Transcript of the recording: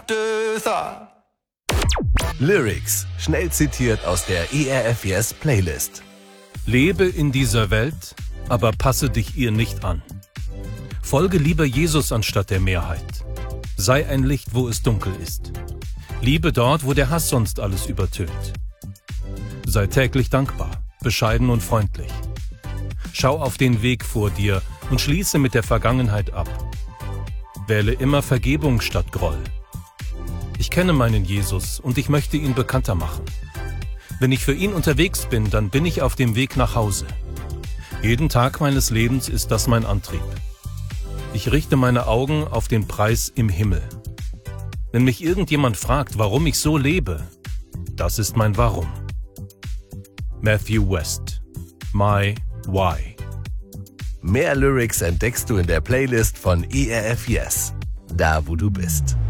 afterthought. Lyrics, schnell zitiert aus der ERF Yes Playlist. Lebe in dieser Welt, aber passe dich ihr nicht an. Folge lieber Jesus anstatt der Mehrheit. Sei ein Licht, wo es dunkel ist. Liebe dort, wo der Hass sonst alles übertönt. Sei täglich dankbar, bescheiden und freundlich. Schau auf den Weg vor dir und schließe mit der Vergangenheit ab. Wähle immer Vergebung statt Groll. Ich kenne meinen Jesus und ich möchte ihn bekannter machen. Wenn ich für ihn unterwegs bin, dann bin ich auf dem Weg nach Hause. Jeden Tag meines Lebens ist das mein Antrieb. Ich richte meine Augen auf den Preis im Himmel. Wenn mich irgendjemand fragt, warum ich so lebe, das ist mein Warum. Matthew West, My Why. Mehr Lyrics entdeckst du in der Playlist von ERF Yes, da wo du bist.